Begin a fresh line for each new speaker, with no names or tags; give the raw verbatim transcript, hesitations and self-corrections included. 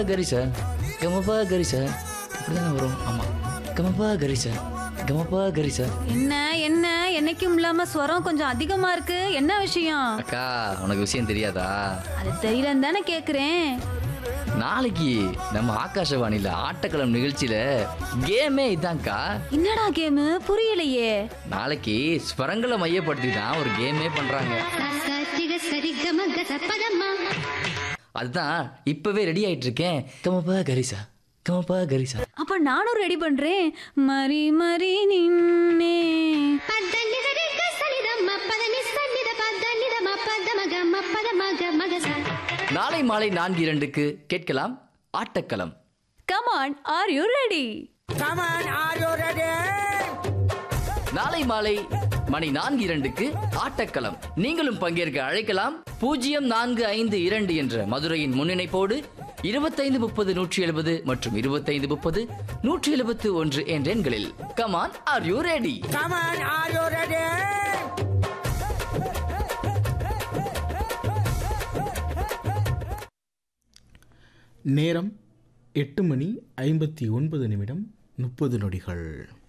கரிசா கமபா கரிசா இப்படிதானே வரும். ஆமா, கமபா கரிசா கமபா கரிசா.
என்ன என்ன என்னைக்கும் இல்லாம ஸ்வரம் கொஞ்சம் அதிகமா இருக்கு, என்ன விஷயம்?
அக்கா, உனக்கு விஷயம் தெரியாதா?
அது தெரியலன்னு தானே கேக்குறேன்.
நாளைக்கு நம்ம ஆகாஷவாணியில ஆட்டக்களம் நிகழ்ச்சியில கேமே இதான்க்கா.
என்னடா கேமு? புரியலையே.
நாளைக்கு ஸ்வரங்களை மையப்படுத்தி தான் ஒரு கேமே பண்றாங்க. அதுதான் இப்பவே ரெடி ஆயிட்டு இருக்கேன். கமபா கரிசா கமபா கரிசா.
அப்ப நானும் ரெடி பண்றேன். மரி மரி நின்னே
நாளை மாலை நான்கு இரண்டுக்கு கேட்கலாம் ஆட்டக்களம்.
Come on, are you ready?
Come on, are you ready?
நாளை மாலை மணி நான்கு இரண்டுக்கு ஆட்டக்களம். நீங்களும் பங்கேற்க அழைக்கலாம். பூஜ்ஜியம் நான்கு ஐந்து இரண்டு என்ற மதுரையின் முன்னிணைப்போடு இருபத்தைந்து முப்பது நூற்றி எழுபது மற்றும் இருபத்தைந்து முப்பது நூற்றி எழுபத்து ஒன்று என்ற எண்களில். Come on, are you ready?
Come on, are you ready?
நேரம் எட்டு மணி ஐம்பத்தி ஒன்பது நிமிடம் முப்பது நொடிகள்.